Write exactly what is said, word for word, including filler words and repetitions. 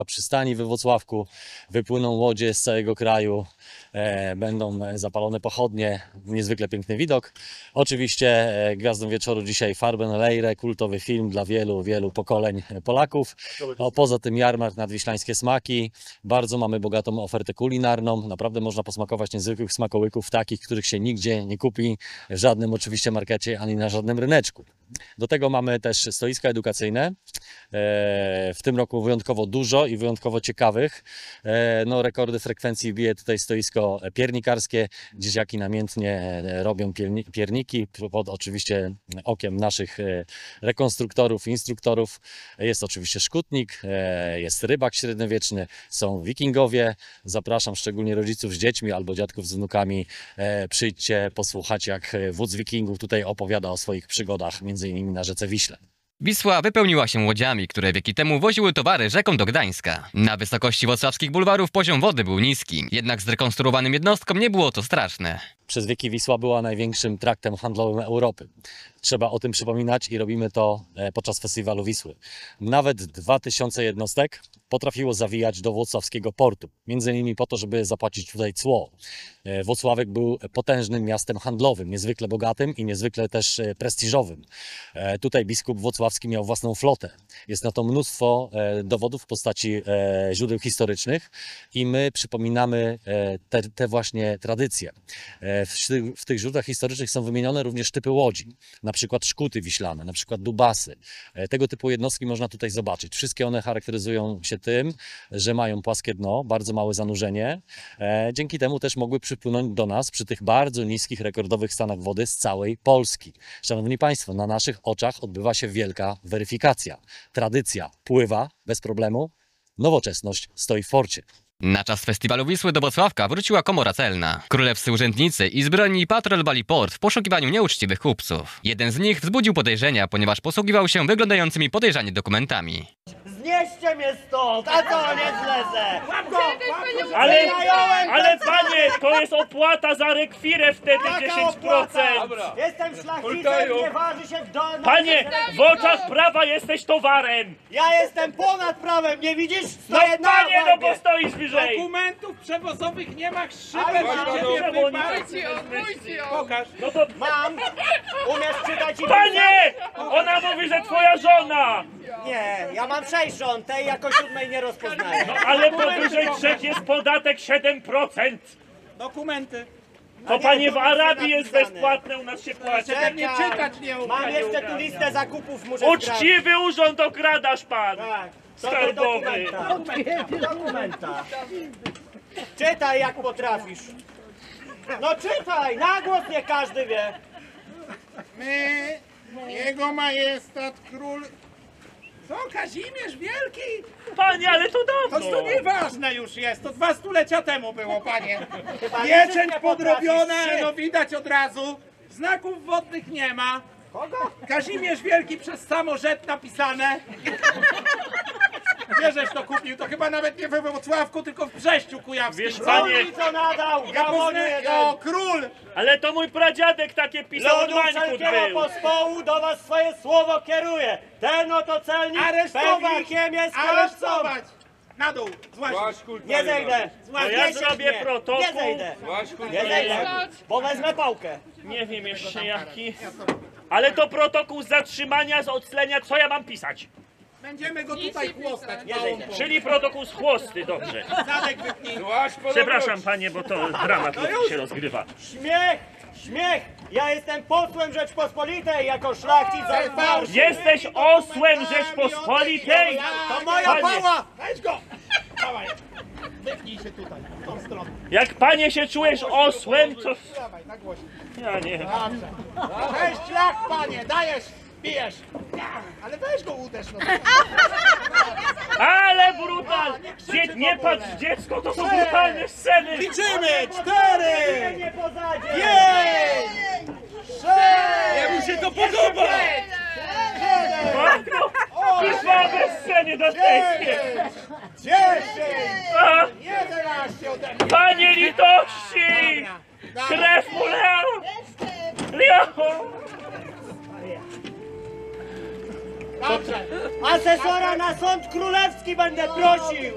przystani we Włocławku, wypłyną łodzie z całego kraju, e, będą zapalone pochodnie, niezwykle piękny widok. Oczywiście e, gwiazdą wieczoru dzisiaj Farben Leire, kultowy film dla wielu, wielu pokoleń Polaków. O, poza tym jarmark Nadwiślańskie Smaki, bardzo mamy bogatą ofertę kulinarną, naprawdę można posmakować niezwykłych smakołyków, takich, których się nigdzie nie kupi, w żadnym oczywiście markecie, ani na żadnym ryneczku. Do tego mamy też stoiska edukacyjne, e, w tym roku wyjątkowo dużo i wyjątkowo ciekawych. E, no, rekordy frekwencji bije tutaj stoisko piernikarskie. Dzieciaki namiętnie robią pierni pierniki pod oczywiście okiem naszych rekonstruktorów, instruktorów. Jest oczywiście szkutnik, e, jest rybak średniowieczny, są wikingowie. Zapraszam szczególnie rodziców z dziećmi albo dziadków z wnukami. E, przyjdźcie, posłuchać, jak wódz wikingów tutaj opowiada o swoich przygodach, między innymi na rzece Wiśle. Wisła wypełniła się łodziami, które wieki temu woziły towary rzeką do Gdańska. Na wysokości wrocławskich bulwarów poziom wody był niski, jednak zrekonstruowanym jednostkom nie było to straszne. Przez wieki Wisła była największym traktem handlowym Europy. Trzeba o tym przypominać i robimy to podczas festiwalu Wisły. Nawet dwa tysiące jednostek potrafiło zawijać do włocławskiego portu. Między innymi po to, żeby zapłacić tutaj cło. Włocławek był potężnym miastem handlowym, niezwykle bogatym i niezwykle też prestiżowym. Tutaj biskup włocławski miał własną flotę. Jest na to mnóstwo dowodów w postaci źródeł historycznych i my przypominamy te, te właśnie tradycje. W, w tych źródłach historycznych są wymienione również typy łodzi, na przykład szkuty wiślane, na przykład dubasy. Tego typu jednostki można tutaj zobaczyć. Wszystkie one charakteryzują się tym, że mają płaskie dno, bardzo małe zanurzenie. Dzięki temu też mogły przypłynąć do nas przy tych bardzo niskich, rekordowych stanach wody z całej Polski. Szanowni Państwo, na naszych oczach odbywa się wielka weryfikacja. Tradycja pływa bez problemu, nowoczesność stoi w forcie. Na czas festiwalu Wisły do Wrocławka wróciła komora celna. Królewscy urzędnicy i zbrojni patrolowali port w poszukiwaniu nieuczciwych kupców. Jeden z nich wzbudził podejrzenia, ponieważ posługiwał się wyglądającymi podejrzanie dokumentami. Znieście mnie stąd, a co, nie zlezę! Ale, ale panie, to jest opłata za rekwirę wtedy Jaka dziesięć opłata? procent. Jestem szlachcicem, nie waży się w dolnym... Panie, w oczach prawa jesteś towarem. Ja jestem ponad prawem, nie widzisz? No Stoję na panie, no łapie. bo stoisz wyżej. Dokumentów przewozowych nie ma, Ale szybę mam. na ciebie Czemu oni wypadł. Pokaż. No to Mam! Umiesz czytać i panie, ona mówi, że twoja żona. pisać? Nie, ja mam sześć żon, tej jako siódmej nie rozpoznaję. No ale powyżej trzech jest podatek siedem procent. Dokumenty. To nie, panie w to nic Arabii nie jest napisane. bezpłatne, u nas się płaci. Czekaj, nie czytać nie umiem. Mam jeszcze tu listę zakupów, muszę sprawdzić. Uczciwy urząd okradasz pan. Tak. To do Skarbowy. dokumenta. Dokumenta. Czytaj jak potrafisz. No czytaj, na głos nie każdy wie. My, jego majestat król... Co, Kazimierz Wielki? Panie, ale to To, dawno. to nieważne już jest, to dwa stulecia temu było, panie. Chyba Pieczęć nie podrobiona, potrafisz. no widać od razu. Znaków wodnych nie ma. Kogo? Kazimierz Wielki przez samorzet napisane. Gdzie żeś to kupił? To chyba nawet nie we Wrocławku, tylko w Brześciu Kujawskim. Wiesz, panie, Król mi to nadał, Ja gamoniu poznę, jeden. o, król! ale to mój pradziadek takie pisał, od Ludu Mańkut wszelkiego był. pospołu do was swoje słowo kieruje. Ten oto celnik Aresztować! pewnikiem jest kierowcą. Aresztować! Na dół, złaź. Nie zejdę. No ja Nie zrobię siedź mnie. protokół. Nie zejdę. Nie zejdę, bo wezmę pałkę. Nie wiem jeszcze jaki. Ale to protokół zatrzymania, z oclenia, co ja mam pisać? Będziemy go tutaj chłostać. Nie małą zejdę. połowę. Czyli protokół z chłosty, dobrze. Zadek wypnij. Przepraszam panie, bo to dramat tu się rozgrywa. Śmiech! Śmiech! Ja jestem posłem Rzeczpospolitej jako szlachcic z Alfarszy. Jesteś osłem Rzeczpospolitej? To moja Panie. pała! Weź go! Dawaj. Wypnij się tutaj, w tą stronę. Jak panie się czujesz osłem, to... Dawaj, na głośno. Ja nie. Dobrze. Sześć lat, panie, dajesz, bijesz. Ale weź go uderz, no. Ale brutal! Dzie nie patrz dziecko, to są brutalne sceny! Liczymy! Cztery! Nie pozadzie! Pięć! Sześć! Jemu się to podoba! Krwawe sceny dantejskie! Dziesięć! A, Jedenaście ode mnie! panie litości! Krew mu leo! Leo! Dobrze! Asesora na sąd królewski będę prosił!